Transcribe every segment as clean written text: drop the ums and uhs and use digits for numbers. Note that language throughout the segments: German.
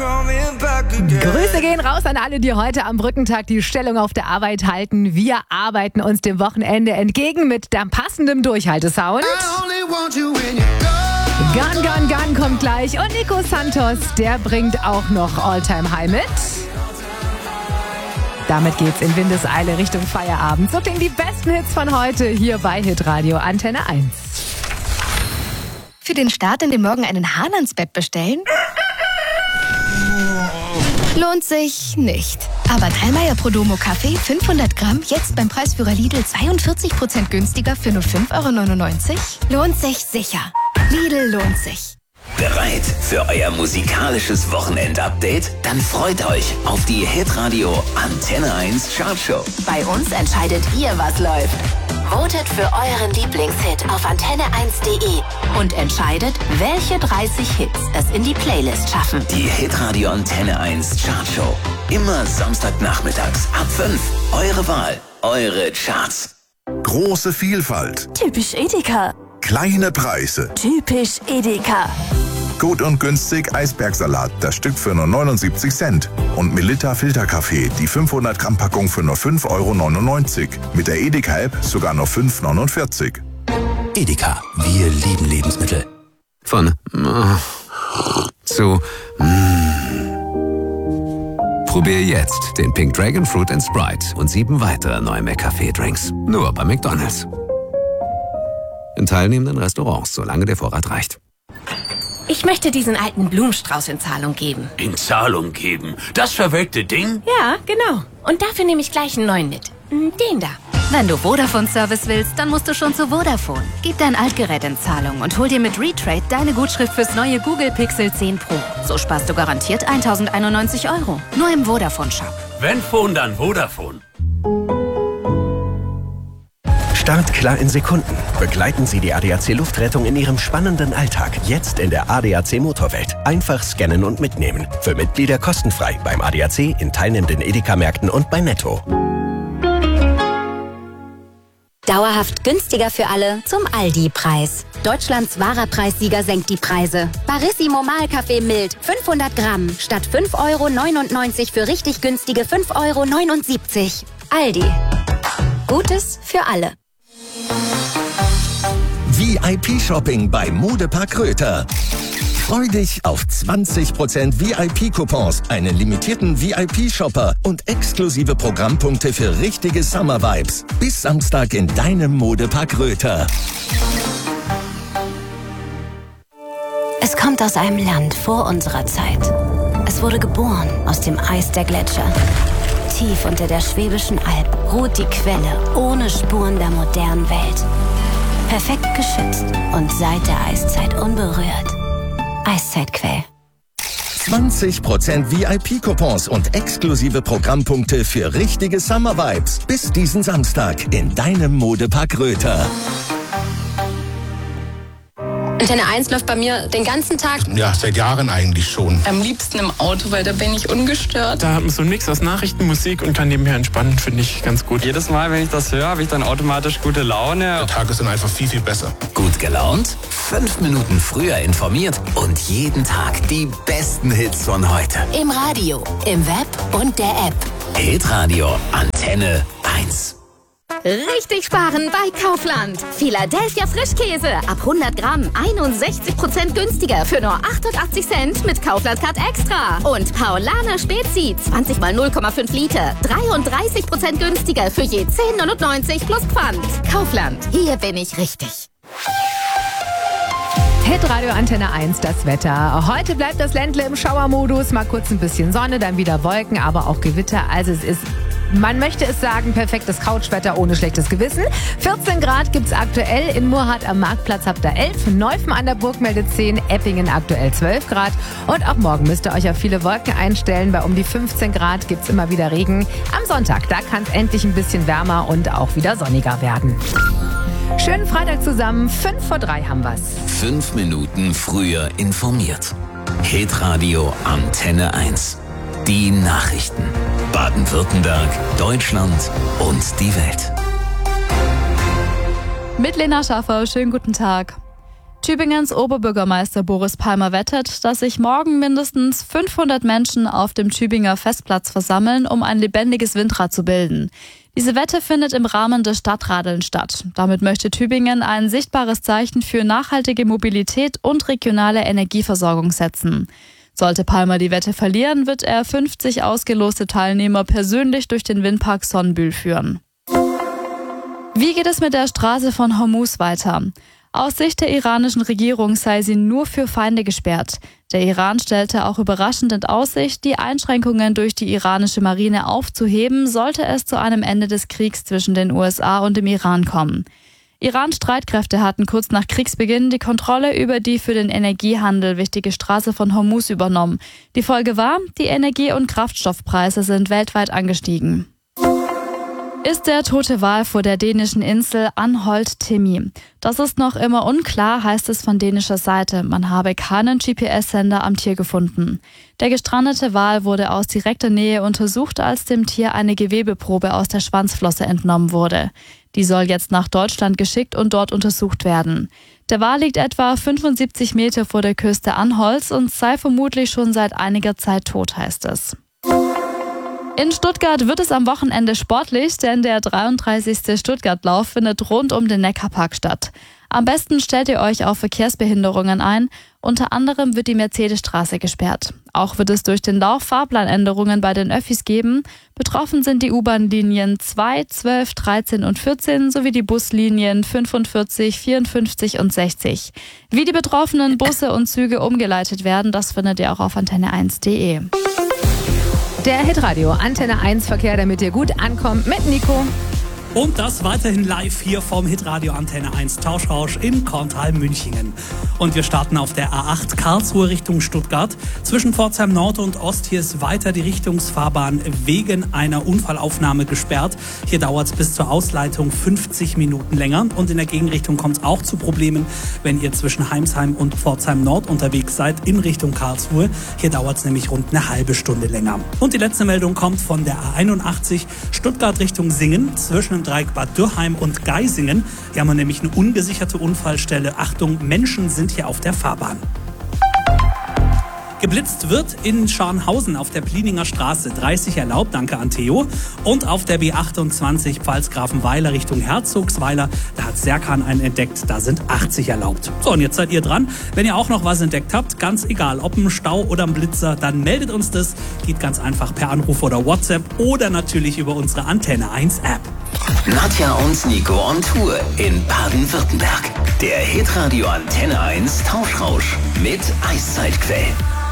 Grüße gehen raus an alle, die heute am Brückentag die Stellung auf der Arbeit halten. Wir arbeiten uns dem Wochenende entgegen mit dem passenden Durchhaltesound. Gun, Gun, Gun kommt gleich und Nico Santos, der bringt auch noch All-Time High mit. Damit geht's in Windeseile Richtung Feierabend. So klingen die besten Hits von heute hier bei Hitradio Antenne 1. Für den Start in den Morgen einen Hahn ans Bett bestellen? Lohnt sich nicht. Aber Dallmayr Prodomo Kaffee 500 Gramm jetzt beim Preisführer Lidl 42% günstiger für nur 5,99 €? Lohnt sich sicher. Lidl lohnt sich. Bereit für euer musikalisches Wochenend-Update? Dann freut euch auf die Hitradio Antenne 1 Chartshow. Bei uns entscheidet ihr, was läuft. Votet für euren Lieblingshit auf antenne1.de und entscheidet, welche 30 Hits es in die Playlist schaffen. Die Hitradio Antenne 1 Chartshow. Immer Samstagnachmittags ab 5. Eure Wahl, eure Charts. Große Vielfalt. Typisch Edeka. Kleine Preise. Typisch Edeka. Gut und günstig Eisbergsalat, das Stück für nur 79 Cent. Und Melitta Filterkaffee, die 500 Gramm Packung für nur 5,99 €. Mit der Edeka-App sogar nur 5,49 €. Edeka, wir lieben Lebensmittel. Von zu Probier jetzt den Pink Dragon Fruit & Sprite und 7 weitere neue McCafé-Drinks. Nur bei McDonald's. In teilnehmenden Restaurants, solange der Vorrat reicht. Ich möchte diesen alten Blumenstrauß in Zahlung geben. In Zahlung geben? Das verwelkte Ding? Ja, genau. Und dafür nehme ich gleich einen neuen mit. Den da. Wenn du Vodafone-Service willst, dann musst du schon zu Vodafone. Gib dein Altgerät in Zahlung und hol dir mit Retrade deine Gutschrift fürs neue Google Pixel 10 Pro. So sparst du garantiert 1.091 €. Nur im Vodafone-Shop. Wenn Phone, dann Vodafone. Startklar in Sekunden. Begleiten Sie die ADAC Luftrettung in Ihrem spannenden Alltag. Jetzt in der ADAC Motorwelt. Einfach scannen und mitnehmen. Für Mitglieder kostenfrei beim ADAC, in teilnehmenden Edeka-Märkten und bei Netto. Dauerhaft günstiger für alle zum Aldi-Preis. Deutschlands wahrer Preissieger senkt die Preise. Barissimo Mahlkaffee mild 500 Gramm statt 5,99 € für richtig günstige 5,79 €. Aldi. Gutes für alle. VIP-Shopping bei Modepark Röther. Freu dich auf 20% VIP-Coupons, einen limitierten VIP-Shopper und exklusive Programmpunkte für richtige Summer-Vibes. Bis Samstag in deinem Modepark Röther. Es kommt aus einem Land vor unserer Zeit. Es wurde geboren aus dem Eis der Gletscher. Tief unter der Schwäbischen Alb ruht die Quelle ohne Spuren der modernen Welt. Perfekt geschützt und seit der Eiszeit unberührt. Eiszeitquell. 20% VIP-Coupons und exklusive Programmpunkte für richtige Summer-Vibes. Bis diesen Samstag in deinem Modepark Röther. Antenne 1 läuft bei mir den ganzen Tag. Ja, seit Jahren eigentlich schon. Am liebsten im Auto, weil da bin ich ungestört. Da hat man so einen Mix aus Nachrichten, Musik und kann nebenher entspannen, finde ich ganz gut. Jedes Mal, wenn ich das höre, habe ich dann automatisch gute Laune. Der Tag ist dann einfach viel, viel besser. Gut gelaunt? 5 Minuten früher informiert und jeden Tag die besten Hits von heute. Im Radio, im Web und der App. Hitradio Antenne 1. Richtig sparen bei Kaufland. Philadelphia Frischkäse ab 100 Gramm 61% günstiger für nur 88 Cent mit Kaufland Card Extra. Und Paulaner Spezi 20 mal 0,5 Liter 33% günstiger für je 10,99 plus Pfand. Kaufland, hier bin ich richtig. Hitradio Antenne 1, das Wetter. Heute bleibt das Ländle im Schauermodus. Mal kurz ein bisschen Sonne, dann wieder Wolken, aber auch Gewitter. Also es ist, man möchte es sagen, perfektes Couchwetter ohne schlechtes Gewissen. 14 Grad gibt's aktuell. In Murrhardt am Marktplatz habt ihr 11. Neufen an der Burg meldet 10. Eppingen aktuell 12 Grad. Und auch morgen müsst ihr euch auf viele Wolken einstellen. Bei um die 15 Grad gibt's immer wieder Regen. Am Sonntag, da kann es endlich ein bisschen wärmer und auch wieder sonniger werden. Schönen Freitag zusammen. 2:55 haben wir's. 5 Minuten früher informiert. Hitradio Antenne 1. Die Nachrichten. Baden-Württemberg, Deutschland und die Welt. Mit Lena Schaffer, schönen guten Tag. Tübingens Oberbürgermeister Boris Palmer wettet, dass sich morgen mindestens 500 Menschen auf dem Tübinger Festplatz versammeln, um ein lebendiges Windrad zu bilden. Diese Wette findet im Rahmen des Stadtradeln statt. Damit möchte Tübingen ein sichtbares Zeichen für nachhaltige Mobilität und regionale Energieversorgung setzen. Sollte Palmer die Wette verlieren, wird er 50 ausgeloste Teilnehmer persönlich durch den Windpark Sonnenbühl führen. Wie geht es mit der Straße von Hormuz weiter? Aus Sicht der iranischen Regierung sei sie nur für Feinde gesperrt. Der Iran stellte auch überraschend in Aussicht, die Einschränkungen durch die iranische Marine aufzuheben, sollte es zu einem Ende des Kriegs zwischen den USA und dem Iran kommen. Iran-Streitkräfte hatten kurz nach Kriegsbeginn die Kontrolle über die für den Energiehandel wichtige Straße von Hormuz übernommen. Die Folge war, die Energie- und Kraftstoffpreise sind weltweit angestiegen. Ist der tote Wal vor der dänischen Insel Anholt Timi? Das ist noch immer unklar, heißt es von dänischer Seite. Man habe keinen GPS-Sender am Tier gefunden. Der gestrandete Wal wurde aus direkter Nähe untersucht, als dem Tier eine Gewebeprobe aus der Schwanzflosse entnommen wurde. Die soll jetzt nach Deutschland geschickt und dort untersucht werden. Der Wal liegt etwa 75 Meter vor der Küste Anholts und sei vermutlich schon seit einiger Zeit tot, heißt es. In Stuttgart wird es am Wochenende sportlich, denn der 33. Stuttgart-Lauf findet rund um den Neckarpark statt. Am besten stellt ihr euch auf Verkehrsbehinderungen ein. Unter anderem wird die Mercedesstraße gesperrt. Auch wird es durch den Lauf Fahrplanänderungen bei den Öffis geben. Betroffen sind die U-Bahn-Linien 2, 12, 13 und 14 sowie die Buslinien 45, 54 und 60. Wie die betroffenen Busse und Züge umgeleitet werden, das findet ihr auch auf antenne1.de. Der Hitradio Antenne 1 Verkehr, damit ihr gut ankommt mit Nico. Und das weiterhin live hier vom Hitradio Antenne 1 Tauschrausch in Korntal-Münchingen. Und wir starten auf der A8 Karlsruhe Richtung Stuttgart. Zwischen Pforzheim Nord und Ost hier ist weiter die Richtungsfahrbahn wegen einer Unfallaufnahme gesperrt. Hier dauert es bis zur Ausleitung 50 Minuten länger. Und in der Gegenrichtung kommt es auch zu Problemen, wenn ihr zwischen Heimsheim und Pforzheim Nord unterwegs seid in Richtung Karlsruhe. Hier dauert es nämlich rund eine halbe Stunde länger. Und die letzte Meldung kommt von der A81 Stuttgart Richtung Singen zwischen Dreieck Bad Dürrheim und Geisingen. Hier haben wir nämlich eine ungesicherte Unfallstelle. Achtung, Menschen sind hier auf der Fahrbahn. Geblitzt wird in Scharnhausen auf der Plininger Straße 30 erlaubt, danke an Theo. Und auf der B28 Pfalzgrafenweiler Richtung Herzogsweiler, da hat Serkan einen entdeckt, da sind 80 erlaubt. So, und jetzt seid ihr dran. Wenn ihr auch noch was entdeckt habt, ganz egal, ob ein Stau oder ein Blitzer, dann meldet uns das. Geht ganz einfach per Anruf oder WhatsApp oder natürlich über unsere Antenne 1 App. Nadja und Nico on Tour in Baden-Württemberg. Der Hitradio Antenne 1 Tauschrausch mit Eiszeitquell.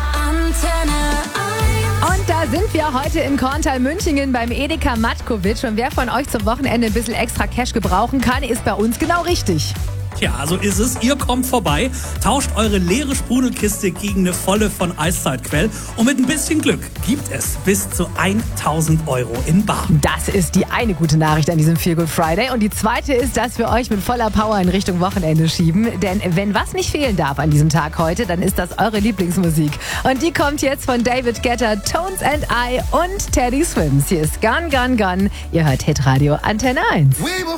Und da sind wir heute in Korntal-Münchingen beim Edeka Matkovic. Und wer von euch zum Wochenende ein bisschen extra Cash gebrauchen kann, ist bei uns genau richtig. Ja, so ist es. Ihr kommt vorbei, tauscht eure leere Sprudelkiste gegen eine volle von Eiszeitquell und mit ein bisschen Glück gibt es bis zu 1.000 Euro in bar. Das ist die eine gute Nachricht an diesem Feel Good Friday. Und die zweite ist, dass wir euch mit voller Power in Richtung Wochenende schieben. Denn wenn was nicht fehlen darf an diesem Tag heute, dann ist das eure Lieblingsmusik. Und die kommt jetzt von David Guetta, Tones and I und Teddy Swims. Hier ist Gone, Gone, Gone. Ihr hört Hitradio Antenne 1.